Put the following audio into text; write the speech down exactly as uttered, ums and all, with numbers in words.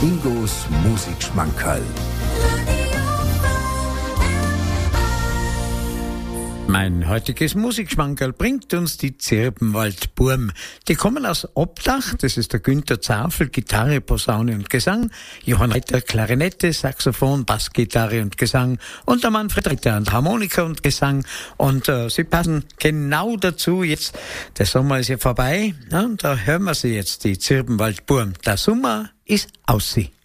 Ingos Musikschmankerl. Mein heutiges Musikschmankerl bringt uns die Zirbenwaldburm. Die kommen aus Obdach, das ist der Günther Zafel, Gitarre, Posaune und Gesang, Johann Reiter, Klarinette, Saxophon, Bassgitarre und Gesang und der Manfred Ritter an Harmonika und Gesang. Und äh, sie passen genau dazu. Jetzt, der Sommer ist ja vorbei, ja, und da hören wir sie jetzt, die Zirbenwaldburm. Der Sommer ist aus sie.